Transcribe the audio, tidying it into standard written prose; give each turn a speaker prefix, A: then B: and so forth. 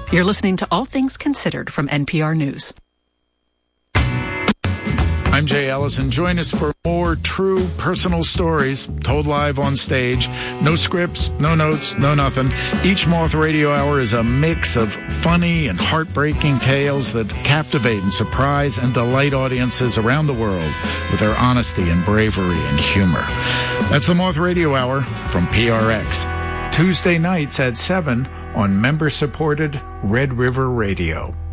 A: You're listening to All Things Considered from NPR News.
B: I'm Jay Ellison. Join us for more true personal stories told live on stage. No scripts, no notes, no nothing. Each Moth Radio Hour is a mix of funny and heartbreaking tales that captivate and surprise and delight audiences around the world with their honesty and bravery and humor. That's the Moth Radio Hour from PRX. Tuesday nights at 7 on member-supported Red River Radio.